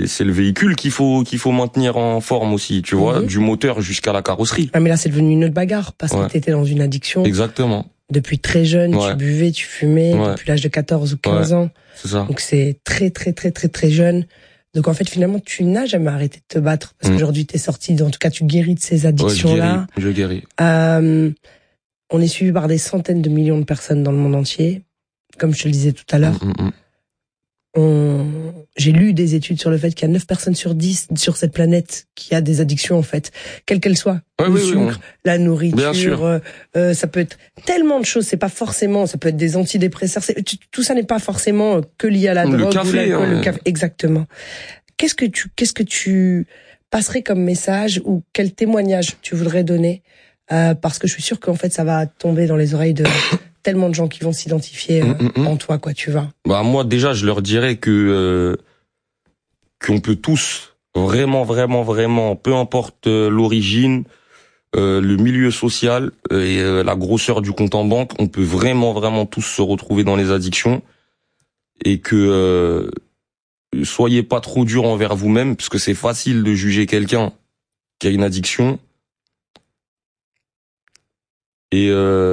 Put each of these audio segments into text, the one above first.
c'est le véhicule qu'il faut maintenir en forme aussi, tu vois, du moteur jusqu'à la carrosserie. Ah mais là c'est devenu une autre bagarre parce que t'étais dans une addiction. Exactement. Depuis très jeune, tu buvais, tu fumais depuis l'âge de 14 ou 15 ans. C'est ça. Donc c'est très très très très très jeune. Donc en fait finalement tu n'as jamais arrêté de te battre parce qu'aujourd'hui t'es sorti, en tout cas tu guéris de ces addictions-là. Je guéris. On est suivi par des centaines de millions de personnes dans le monde entier. Comme je te le disais tout à l'heure. J'ai lu des études sur le fait qu'il y a 9 personnes sur 10 sur cette planète qui a des addictions en fait, quelles qu'elles soient. Le sucre, la nourriture, ça peut être tellement de choses. C'est pas forcément, ça peut être des antidépresseurs. Tout ça n'est pas forcément que lié à la drogue ou l'alcool, le café. Exactement. Qu'est-ce que tu passerais comme message ou quel témoignage tu voudrais donner parce que je suis sûre qu'en fait ça va tomber dans les oreilles de tellement de gens qui vont s'identifier en toi, quoi, tu vois. Bah moi déjà je leur dirais que qu'on peut tous vraiment, peu importe l'origine, le milieu social et la grosseur du compte en banque, on peut vraiment tous se retrouver dans les addictions et que soyez pas trop dur envers vous-même parce que c'est facile de juger quelqu'un qui a une addiction et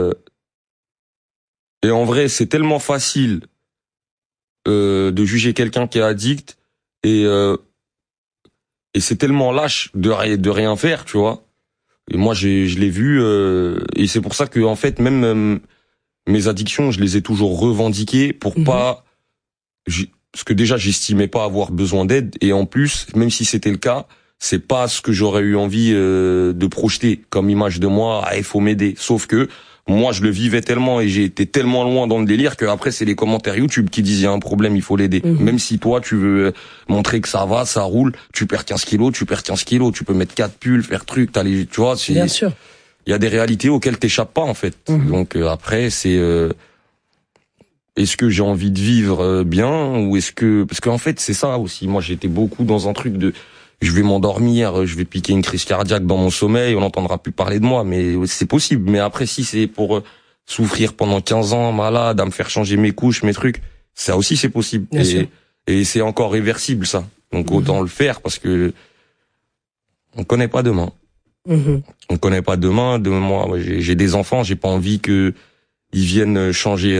en vrai, c'est tellement facile de juger quelqu'un qui est addict et c'est tellement lâche de rien faire, tu vois. Et moi, je l'ai vu et c'est pour ça que en fait, même mes addictions, je les ai toujours revendiquées pour pas, parce que déjà, j'estimais pas avoir besoin d'aide et en plus, même si c'était le cas, c'est pas ce que j'aurais eu envie de projeter comme image de moi. Ah, il faut m'aider. Sauf que moi, je le vivais tellement et j'ai été tellement loin dans le délire que après, c'est les commentaires YouTube qui disent il y a un problème, il faut l'aider. Même si toi, tu veux montrer que ça va, ça roule, tu perds 15 kilos, tu peux mettre 4 pulls, faire truc, tu vois. Bien sûr. Il y a des réalités auxquelles t'échappes pas, en fait. Donc après, c'est est-ce que j'ai envie de vivre bien ou est-ce que, parce qu'en fait, c'est ça aussi. Moi, j'étais beaucoup dans un truc de je vais m'endormir, je vais piquer une crise cardiaque dans mon sommeil, on n'entendra plus parler de moi, mais c'est possible. Mais après, si c'est pour souffrir pendant 15 ans, malade, à me faire changer mes couches, mes trucs, ça aussi c'est possible. Et c'est encore réversible, ça. Donc autant le faire parce que on connaît pas demain. On connaît pas demain. Moi, j'ai des enfants, j'ai pas envie que ils viennent changer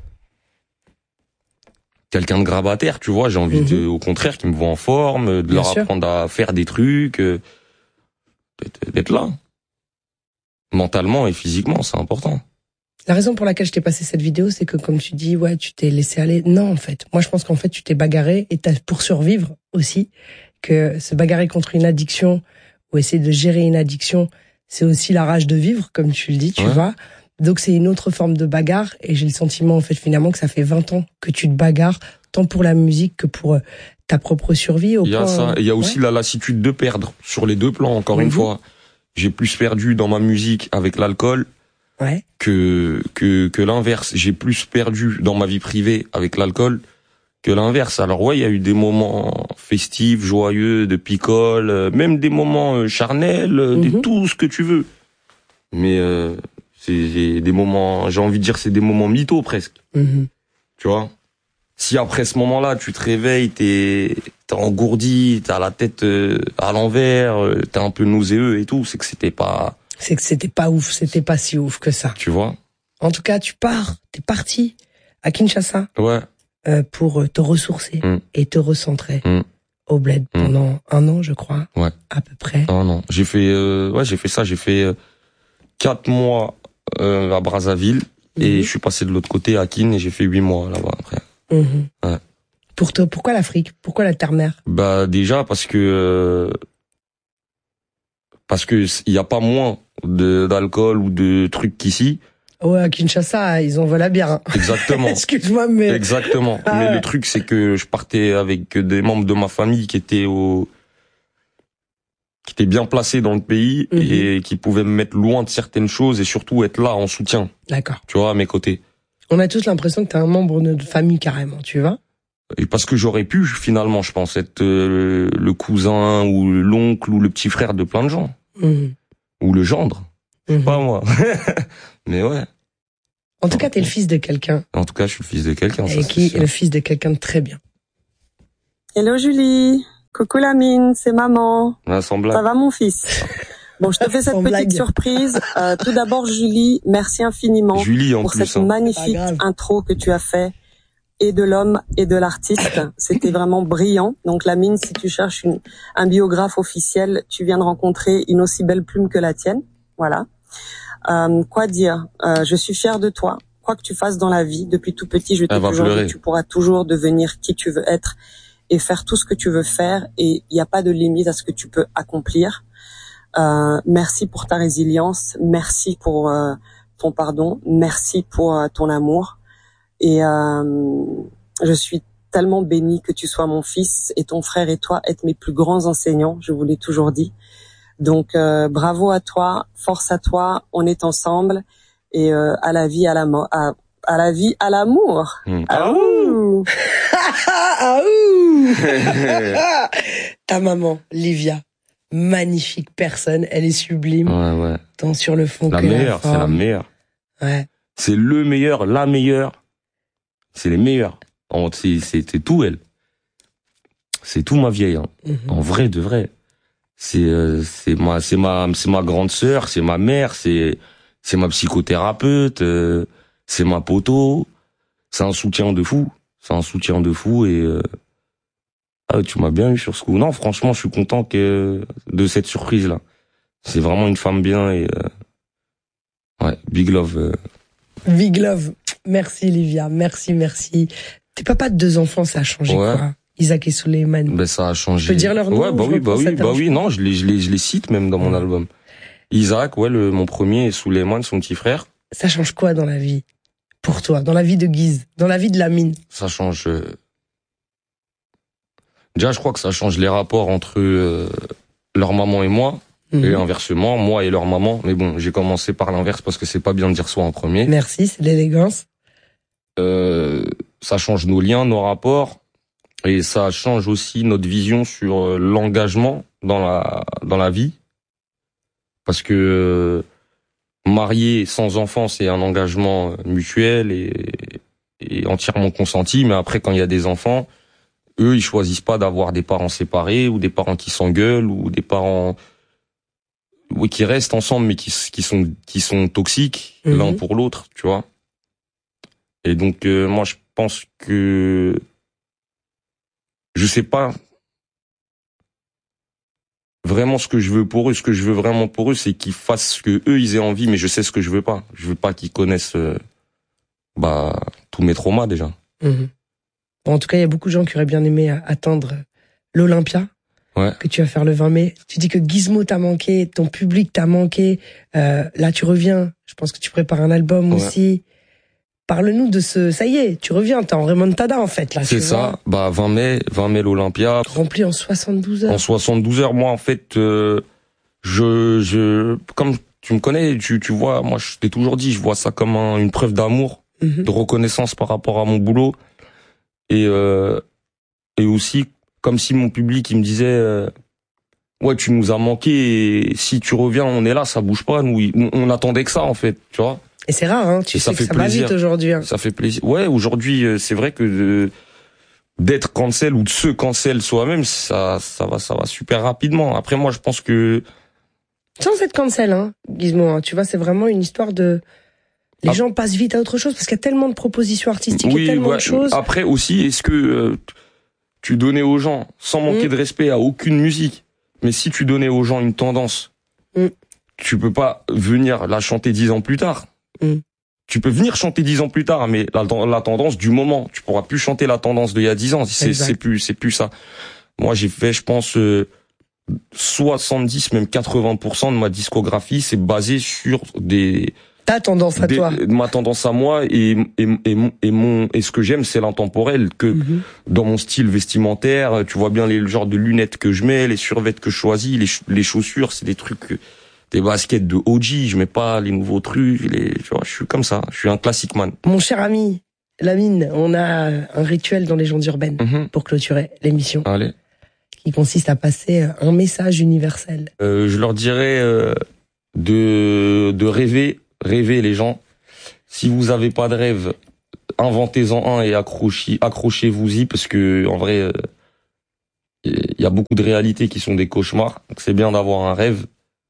quelqu'un de grabataire, tu vois, j'ai envie au contraire qu'ils me voient en forme, de leur apprendre à faire des trucs, d'être là. Mentalement et physiquement, c'est important. La raison pour laquelle je t'ai passé cette vidéo, c'est que comme tu dis, tu t'es laissé aller. Non, en fait. Moi, je pense qu'en fait, tu t'es bagarré et pour survivre aussi, que se bagarrer contre une addiction ou essayer de gérer une addiction, c'est aussi la rage de vivre, comme tu le dis, tu vois. Donc c'est une autre forme de bagarre et j'ai le sentiment en fait finalement que ça fait 20 ans que tu te bagarres tant pour la musique que pour ta propre survie. Il y a ça, il y a aussi la lassitude de perdre sur les deux plans. Encore une fois, j'ai plus perdu dans ma musique avec l'alcool que l'inverse. J'ai plus perdu dans ma vie privée avec l'alcool que l'inverse. Alors il y a eu des moments festifs, joyeux, de picole, même des moments charnels, de tout ce que tu veux. Mais c'est des moments, j'ai envie de dire, c'est des moments mythos presque. Tu vois? Si après ce moment-là, tu te réveilles, t'es engourdi, t'as la tête à l'envers, t'es un peu nauséeux et tout, c'est que c'était pas ouf, c'était pas si ouf que ça. Tu vois? En tout cas, t'es parti à Kinshasa. Pour te ressourcer et te recentrer au bled pendant 1 an, je crois. À peu près. 1 an. J'ai fait ça, j'ai fait 4 mois à Brazzaville et je suis passé de l'autre côté à Kin et j'ai fait 8 mois là-bas après. Pour toi, pourquoi l'Afrique? Pourquoi la terre-mère? Bah déjà parce que il y a pas moins d'alcool ou de trucs qu'ici. Ouais, à Kinshasa, ils en veulent la bière. Exactement. Excuse-moi, mais... Exactement. Mais le truc, c'est que je partais avec des membres de ma famille qui étaient bien placés dans le pays et qui pouvaient me mettre loin de certaines choses et surtout être là en soutien. D'accord. Tu vois, à mes côtés. On a tous l'impression que t'es un membre de notre famille carrément, tu vois. Et parce que j'aurais pu, finalement, je pense, être le cousin ou l'oncle ou le petit frère de plein de gens. Ou le gendre. Pas moi. Mais ouais. En tout cas, t'es le fils de quelqu'un. En tout cas, je suis le fils de quelqu'un. Et qui est le fils de quelqu'un de très bien. Hello Julie. Coucou Lamine, c'est maman. Sans blague. Ça va mon fils? Bon, je te fais cette petite surprise. Tout d'abord, Julie, merci infiniment pour cette magnifique intro que tu as fait, et de l'homme et de l'artiste. C'était vraiment brillant. Donc Lamine, si tu cherches un biographe officiel, tu viens de rencontrer une aussi belle plume que la tienne. Voilà. Quoi dire? Je suis fière de toi. Quoi que tu fasses dans la vie, depuis tout petit, je t'ai toujours dit, tu pourras toujours devenir qui tu veux être et faire tout ce que tu veux faire, et il n'y a pas de limite à ce que tu peux accomplir. Merci pour ta résilience, merci pour ton pardon, merci pour ton amour, et je suis tellement bénie que tu sois mon fils, et ton frère et toi êtes mes plus grands enseignants, je vous l'ai toujours dit. Donc bravo à toi, force à toi, on est ensemble, et à la vie, à la mort, à la vie, à l'amour. Aouh. Ta maman, Livia, magnifique personne, elle est sublime. Ouais. Tant sur le fond la que meilleure, c'est la meilleure. Ouais. C'est le meilleur, la meilleure. C'est les meilleurs. C'est tout elle. C'est tout ma vieille. Hein. En vrai de vrai. C'est ma grande sœur, c'est ma mère, c'est ma psychothérapeute, c'est ma poteau. C'est un soutien de fou. Et tu m'as bien eu sur ce coup. Non, franchement, je suis content de cette surprise là. C'est vraiment une femme bien, et ouais, big love. Big love. Merci Livia, merci. T'es papa de 2 enfants, ça a changé quoi? Isaac et Souleymane. Ben ça a changé. Tu peux dire leur nom? Ouais, bah oui, non, je les cite même dans mon album. Isaac, mon premier, et Souleymane, son petit frère. Ça change quoi dans la vie? Pour toi, dans la vie de Guise, dans la vie de Lamine? Ça change. Déjà, je crois que ça change les rapports entre leur maman et moi, et inversement, moi et leur maman. Mais bon, j'ai commencé par l'inverse parce que c'est pas bien de dire soi en premier. Merci, c'est l'élégance. Ça change nos liens, nos rapports, et ça change aussi notre vision sur l'engagement dans la vie, parce que marié sans enfant, c'est un engagement mutuel et entièrement consenti. Mais après, quand il y a des enfants, eux, ils choisissent pas d'avoir des parents séparés, ou des parents qui s'engueulent, ou des parents qui restent ensemble mais qui sont toxiques l'un pour l'autre, tu vois. Et donc moi, je pense que je sais pas vraiment ce que je veux pour eux. Ce que je veux vraiment pour eux, c'est qu'ils fassent ce que eux ils aient envie, mais je sais ce que je veux pas. Je veux pas qu'ils connaissent tous mes traumas déjà. Bon, en tout cas, il y a beaucoup de gens qui auraient bien aimé attendre l'Olympia que tu vas faire le 20 mai. Tu dis que Gizmo t'a manqué, ton public t'a manqué. Là, tu reviens. Je pense que tu prépares un album aussi. Parle-nous de ça y est, tu reviens, t'es en remontada en fait là. C'est ça. 20 mai l'Olympia. Rempli en 72 heures. En 72 heures, moi en fait, je comme tu me connais, tu vois, moi je t'ai toujours dit, je vois ça comme une preuve d'amour, de reconnaissance par rapport à mon boulot, et aussi comme si mon public il me disait ouais, tu nous as manqué, et si tu reviens, on est là, ça bouge pas, nous on attendait que ça en fait, tu vois. Et c'est rare, hein, tu sais que ça va vite aujourd'hui. Ça fait plaisir. Ouais, aujourd'hui, c'est vrai que d'être cancel ou de se cancel soi-même, ça va super rapidement. Après, moi, je pense que sans être cancel, hein, Gizmo, hein, tu vois, c'est vraiment une histoire de les gens passent vite à autre chose parce qu'il y a tellement de propositions artistiques et tellement de choses. Après aussi, est-ce que tu donnais aux gens, sans manquer de respect à aucune musique, mais si tu donnais aux gens une tendance, tu peux pas venir la chanter 10 ans plus tard. Tu peux venir chanter 10 ans plus tard, mais la tendance du moment, tu pourras plus chanter la tendance d'il y a 10 ans. C'est plus ça. Moi, j'ai fait, je pense, 70, même 80% de ma discographie, c'est basé sur ta tendance à toi. Ma tendance à moi, et ce que j'aime, c'est l'intemporel, que dans mon style vestimentaire, tu vois bien le genre de lunettes que je mets, les survêtements que je choisis, les chaussures, c'est des trucs, des baskets de OG, je mets pas les nouveaux trucs, tu vois, je suis comme ça, je suis un classic man. Mon cher ami Lamine, on a un rituel dans Légendes urbaines pour clôturer l'émission. Allez. Qui consiste à passer un message universel. Je leur dirais de rêver les gens. Si vous avez pas de rêve, inventez-en un et accrochez-vous-y, parce que en vrai il y a beaucoup de réalités qui sont des cauchemars. Donc c'est bien d'avoir un rêve.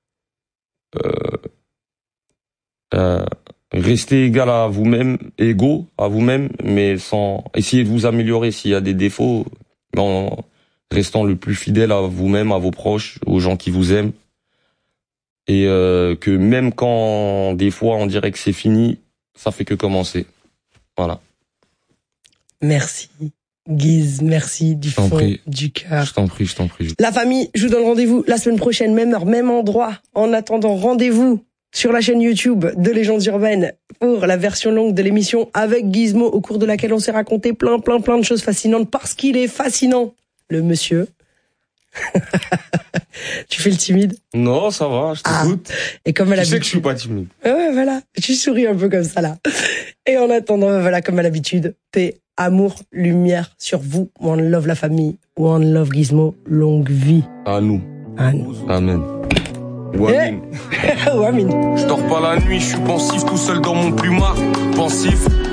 Restez égal à vous-même, égaux à vous-même, mais sans essayer de vous améliorer s'il y a des défauts, en restant le plus fidèle à vous-même, à vos proches, aux gens qui vous aiment. Et que même quand des fois on dirait que c'est fini, ça fait que commencer. Voilà. Merci. Guise, merci du fond du cœur. Je t'en prie. La famille, je vous donne rendez-vous la semaine prochaine, même heure, même endroit. En attendant, rendez-vous sur la chaîne YouTube de Légendes Urbaines pour la version longue de l'émission avec Gizmo, au cours de laquelle on s'est raconté plein de choses fascinantes parce qu'il est fascinant, le monsieur. Tu fais le timide? Non, ça va, je t'écoute. Et comme à l'habitude. Tu sais que je suis pas timide. Ouais, voilà. Tu souris un peu comme ça, là. Et en attendant, voilà, comme à l'habitude, paix, amour, lumière sur vous. One love la famille. One love Gizmo. Longue vie. À nous. Amen. Wamin. Je dors pas la nuit, je suis pensif tout seul dans mon plumard. Pensif.